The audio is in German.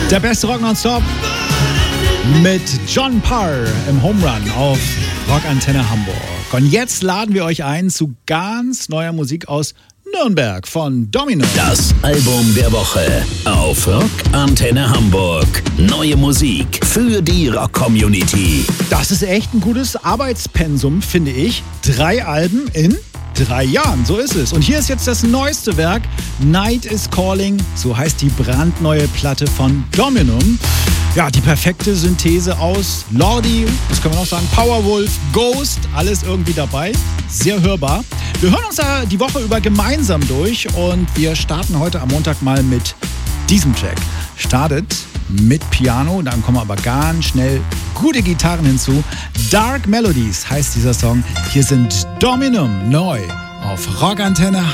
Der beste Rock nonstop mit John Parr im Home Run auf Rockantenne Hamburg. Und jetzt laden wir euch ein zu ganz neuer Musik aus Nürnberg von Domino. Das Album der Woche auf Rockantenne Hamburg. Neue Musik für die Rock-Community. Das ist echt ein gutes Arbeitspensum, finde ich. 3 Alben in 3 Jahren, so ist es. Und hier ist jetzt das neueste Werk, Night is Calling, so heißt die brandneue Platte von Dominum. Ja, die perfekte Synthese aus Lordi, das können wir noch sagen, Powerwolf, Ghost, alles irgendwie dabei, sehr hörbar. Wir hören uns da die Woche über gemeinsam durch und wir starten heute am Montag mal mit diesem Track. Startet mit Piano, dann kommen aber ganz schnell gute Gitarren hinzu. Dark Melodies heißt dieser Song. Hier sind Dominum neu auf Rockantenne